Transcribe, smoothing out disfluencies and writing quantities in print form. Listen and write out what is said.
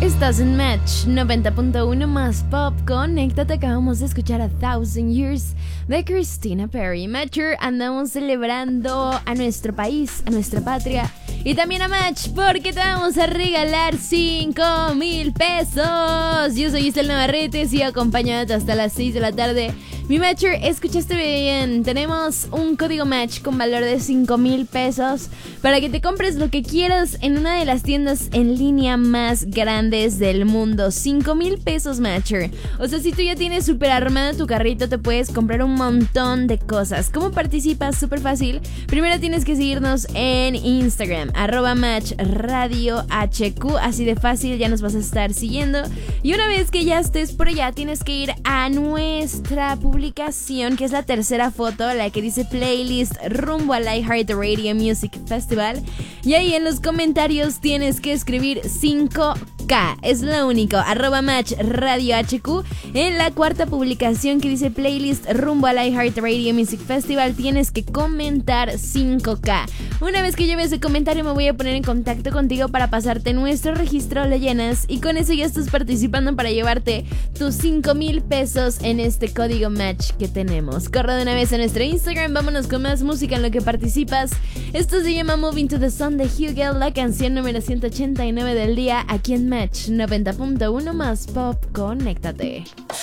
Estás en Match 90.1 más pop. Conéctate, acabamos de escuchar a Thousand Years de Christina Perri. Matcher, andamos celebrando a nuestro país, a nuestra patria y también a Match porque te vamos a regalar 5,000 pesos. Yo soy Isel Navarrete, sigo acompañándote hasta las 6 de la tarde. Mi Matcher, escuchaste bien, tenemos un código Match con valor de 5,000 pesos para que te compres lo que quieras en una de las tiendas en línea más grandes del mundo. 5,000 pesos, Matcher. O sea, si tú ya tienes súper armado tu carrito, te puedes comprar un montón de cosas. ¿Cómo participas? Súper fácil. Primero tienes que seguirnos en Instagram, @MatchRadioHQ. Así de fácil, ya nos vas a estar siguiendo. Y una vez que ya estés por allá, tienes que ir a nuestra publicación, que es la tercera foto, la que dice playlist rumbo al iHeartRadio Music Festival. Y ahí en los comentarios tienes que escribir 5K, es lo único, @MatchRadioHQ. En la cuarta publicación que dice playlist rumbo al iHeartRadio Music Festival tienes que comentar 5K. Una vez que lleve ese comentario me voy a poner en contacto contigo para pasarte nuestro registro, lo llenas y con eso ya estás participando para llevarte tus 5,000 pesos en este código Match que tenemos. Corre de una vez a nuestro Instagram, vámonos con más música en lo que participas. Esto se llama Moving to the Sun de Hugel, la canción número 189 del día aquí en Match 90.1 más pop. Conéctate.